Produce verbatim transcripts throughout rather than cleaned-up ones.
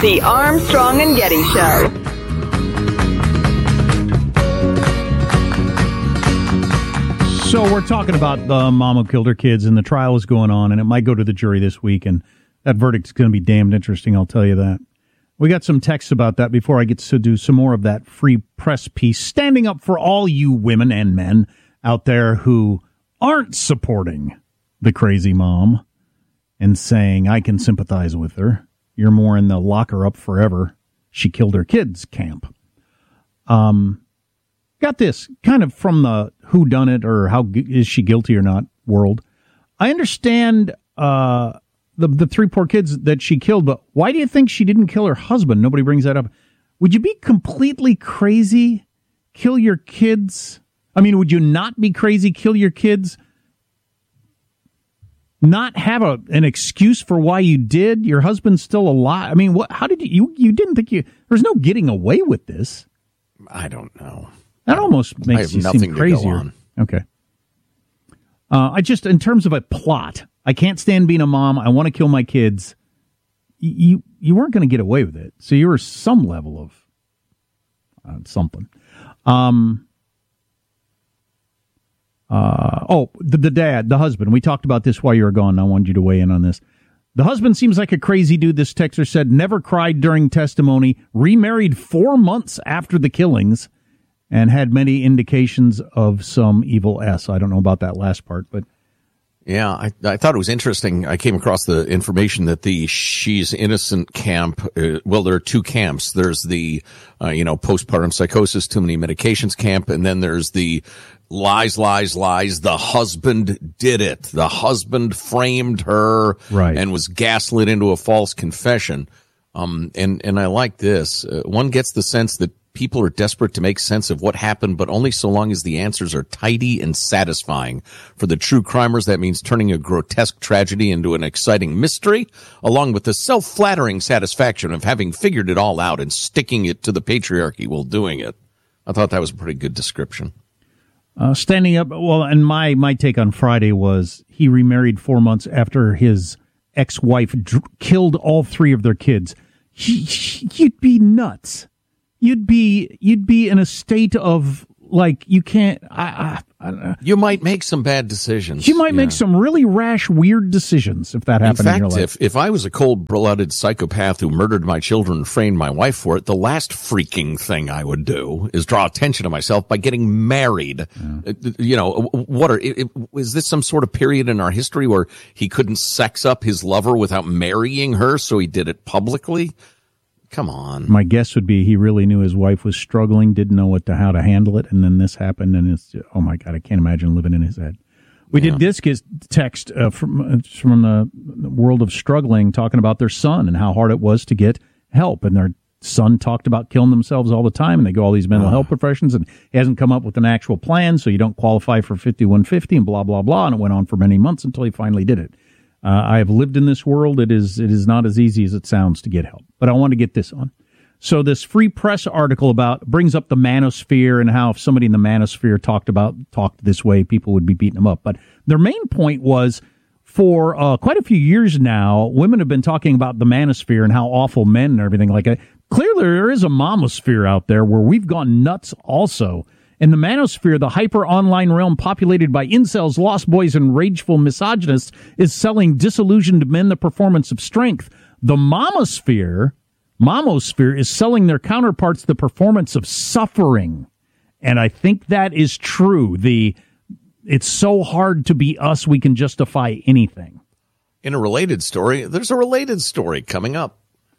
The Armstrong and Getty Show. So we're talking about the mom who killed her kids, and the trial is going on, and it might go to the jury this week, and that verdict's going to be damned interesting, I'll tell you that. We got some texts about that before I get to do some more of that free press piece, standing up for all you women and men out there who aren't supporting the crazy mom and saying, I can sympathize with her. You're more in the lock her up forever, she killed her kids camp. Um... Got this kind of from the who done it or how is she guilty or not world. I understand uh, the the three poor kids that she killed, but why do you think she didn't kill her husband? Nobody brings that up. Would you be completely crazy? Kill your kids? I mean, would you not be crazy? Kill your kids? Not have a an excuse for why you did? Your husband's still alive. I mean, what? How did you you, you didn't think you? There's no getting away with this. I don't know. That almost makes you seem crazier. Okay. Uh, I just, in terms of a plot, I can't stand being a mom. I want to kill my kids. You you weren't going to get away with it, so you were some level of uh, something. Um. Uh. Oh, the, the dad, the husband. We talked about this while you were gone. I wanted you to weigh in on this. The husband seems like a crazy dude. This texter said never cried during testimony. Remarried four months after the killings. And had many indications of some evil S. I don't know about that last part, but yeah, I, I thought it was interesting. I came across the information that the she's innocent camp. Uh, well, there are two camps. There's the uh, you know postpartum psychosis, too many medications camp, and then there's the lies, lies, lies. The husband did it. The husband framed her right. and was gaslit into a false confession. Um, and and I like this. Uh, one gets the sense that people are desperate to make sense of what happened, but only so long as the answers are tidy and satisfying. For the true crimers, that means turning a grotesque tragedy into an exciting mystery, along with the self-flattering satisfaction of having figured it all out and sticking it to the patriarchy while doing it. I thought that was a pretty good description. Uh, standing up, well, and my, my take on Friday was he remarried four months after his ex-wife dr- killed all three of their kids. He, he, you'd be nuts. You'd be you'd be in a state of like you can't. I, I, I, you might make some bad decisions. You might yeah. make some really rash, weird decisions if that happened in, fact, in your life. If if I was a cold-blooded psychopath who murdered my children and framed my wife for it, the last freaking thing I would do is draw attention to myself by getting married. Yeah. You know, what are it, is this some sort of period in our history where he couldn't sex up his lover without marrying her, so he did it publicly? Come on. My guess would be he really knew his wife was struggling, didn't know what to, how to handle it, and then this happened, and it's, oh my God, I can't imagine living in his head. We yeah. did this get text uh, from from the world of struggling, talking about their son and how hard it was to get help, and their son talked about killing themselves all the time, and they go all these mental oh. health professions, and he hasn't come up with an actual plan, so you don't qualify for fifty-one fifty, and blah, blah, blah, and it went on for many months until he finally did it. Uh, I have lived in this world. It is it is not as easy as it sounds to get help. But I want to get this on. So this Free Press article about brings up the manosphere and how if somebody in the manosphere talked about talked this way, people would be beating them up. But their main point was for uh, quite a few years now, women have been talking about the manosphere and how awful men and everything like that. Clearly, there is a momosphere out there where we've gone nuts also. In the manosphere, the hyper-online realm populated by incels, lost boys, and rageful misogynists is selling disillusioned men the performance of strength. The mamosphere, mamosphere is selling their counterparts the performance of suffering. And I think that is true. The It's so hard to be us, we can justify anything. In a related story, there's a related story coming up.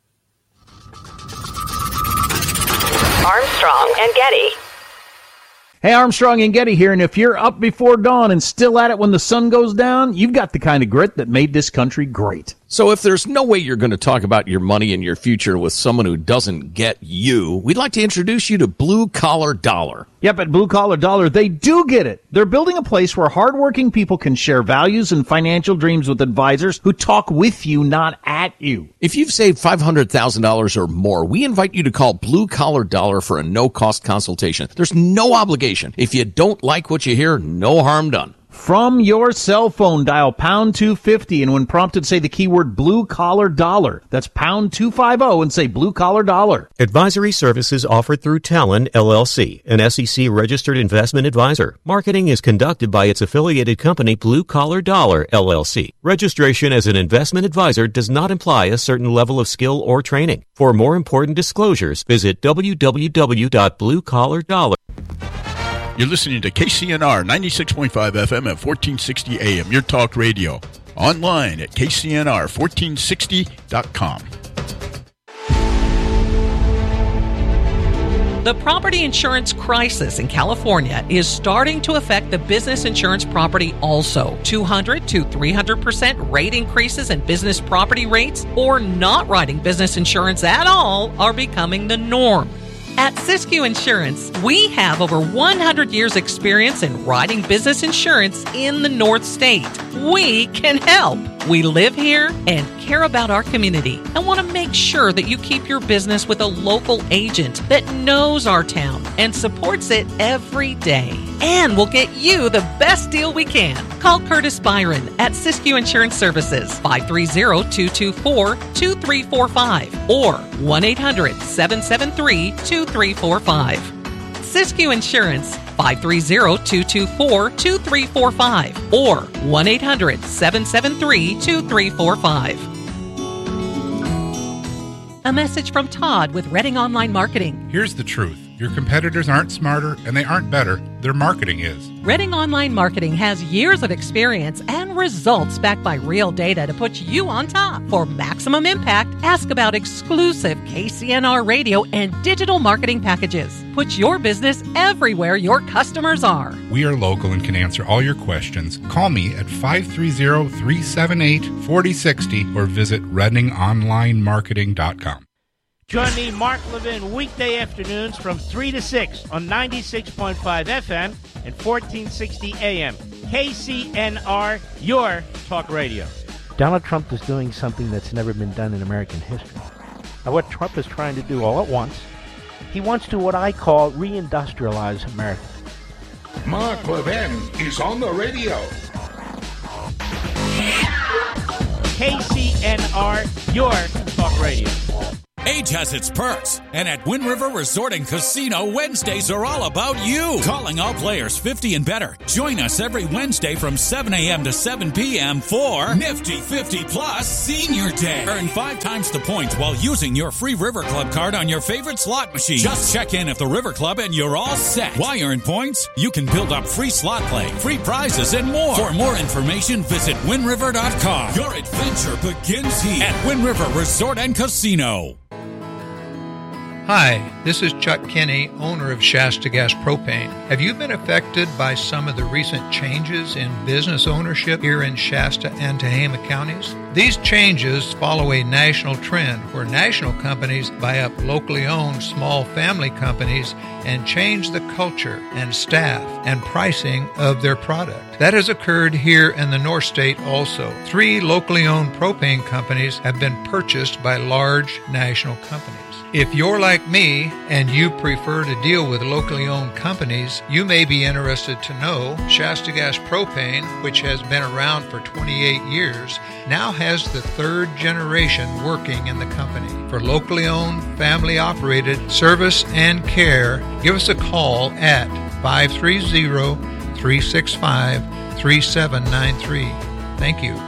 Armstrong and Getty. Hey, Armstrong and Getty here, and if you're up before dawn and still at it when the sun goes down, you've got the kind of grit that made this country great. So if there's no way you're going to talk about your money and your future with someone who doesn't get you, we'd like to introduce you to Blue Collar Dollar. Yep, at Blue Collar Dollar, they do get it. They're building a place where hardworking people can share values and financial dreams with advisors who talk with you, not at you. If you've saved five hundred thousand dollars or more, we invite you to call Blue Collar Dollar for a no-cost consultation. There's no obligation. If you don't like what you hear, no harm done. From your cell phone, dial pound two fifty, and when prompted, say the keyword blue collar dollar. That's pound two fifty and say blue collar dollar. Advisory services offered through Talon, L L C, an S E C-registered investment advisor. Marketing is conducted by its affiliated company, Blue Collar Dollar, L L C. Registration as an investment advisor does not imply a certain level of skill or training. For more important disclosures, visit w w w dot blue collar dollar. You're listening to K C N R ninety-six point five F M at fourteen sixty A M, your talk radio. Online at k c n r fourteen sixty dot com. The property insurance crisis in California is starting to affect the business insurance property also. two hundred to three hundred percent rate increases in business property rates or not writing business insurance at all are becoming the norm. At Siskiyou Insurance, we have over one hundred years experience in writing business insurance in the North State. We can help. We live here and care about our community and want to make sure that you keep your business with a local agent that knows our town and supports it every day. And we'll get you the best deal we can. Call Curtis Byron at Siskiyou Insurance Services, five three zero, two two four, two three four five or one eight hundred, seven seven three, two three four five. Siskiyou Insurance, five three zero, two two four, two three four five or one eight hundred, seven seven three, two three four five. A message from Todd with Redding Online Marketing. Here's the truth. Your competitors aren't smarter and they aren't better. Their marketing is. Redding Online Marketing has years of experience and results backed by real data to put you on top. For maximum impact, ask about exclusive K C N R radio and digital marketing packages. Put your business everywhere your customers are. We are local and can answer all your questions. Call me at five three zero, three seven eight, four zero six zero or visit redding online marketing dot com. Join me, Mark Levin, weekday afternoons from three to six on ninety-six point five F M and fourteen sixty A M. K C N R, your talk radio. Donald Trump is doing something that's never been done in American history. Now, what Trump is trying to do all at once, he wants to what I call reindustrialize America. Mark Levin is on the radio. K C N R, your talk radio. Age has its perks, and at Wind River Resort and Casino, Wednesdays are all about you. Calling all players fifty and better. Join us every Wednesday from seven a.m. to seven p.m. for Nifty fifty Plus Senior Day. Earn five times the points while using your free River Club card on your favorite slot machine. Just check in at the River Club and you're all set. Why earn points? You can build up free slot play, free prizes, and more. For more information, visit wind river dot com. Your adventure begins here at Wind River Resort and Casino. Hi, this is Chuck Kinney, owner of Shasta Gas Propane. Have you been affected by some of the recent changes in business ownership here in Shasta and Tehama counties? These changes follow a national trend where national companies buy up locally owned small family companies and change the culture and staff and pricing of their product. That has occurred here in the North State also. Three locally owned propane companies have been purchased by large national companies. If you're like me and you prefer to deal with locally owned companies, you may be interested to know Shasta Gas Propane, which has been around for twenty-eight years, now has the third generation working in the company. For locally owned, family operated service and care, give us a call at five three zero, three six five, three seven nine three. Thank you.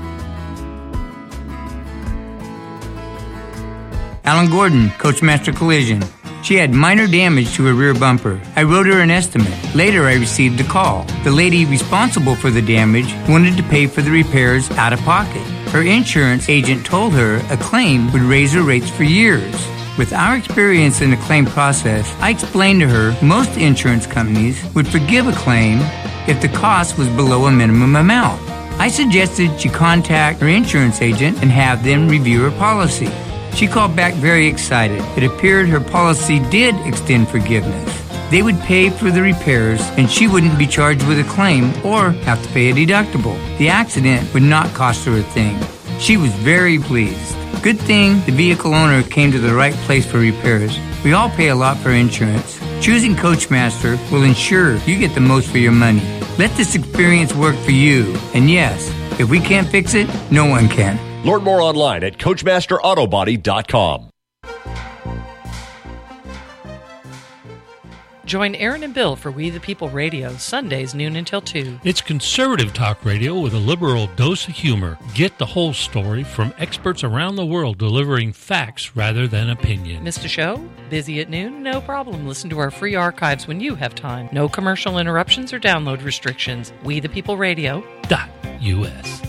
Alan Gordon, Coachmaster Collision. She had minor damage to her rear bumper. I wrote her an estimate. Later, I received a call. The lady responsible for the damage wanted to pay for the repairs out of pocket. Her insurance agent told her a claim would raise her rates for years. With our experience in the claim process, I explained to her most insurance companies would forgive a claim if the cost was below a minimum amount. I suggested she contact her insurance agent and have them review her policy. She called back very excited. It appeared her policy did extend forgiveness. They would pay for the repairs and she wouldn't be charged with a claim or have to pay a deductible. The accident would not cost her a thing. She was very pleased. Good thing the vehicle owner came to the right place for repairs. We all pay a lot for insurance. Choosing Coachmaster will ensure you get the most for your money. Let this experience work for you. And yes, if we can't fix it, no one can. Learn more online at coachmaster auto body dot com. Join Aaron and Bill for We the People Radio, Sundays noon until two. It's conservative talk radio with a liberal dose of humor. Get the whole story from experts around the world delivering facts rather than opinion. Missed a show? Busy at noon? No problem. Listen to our free archives when you have time. No commercial interruptions or download restrictions. We the People Radio. Dot U S.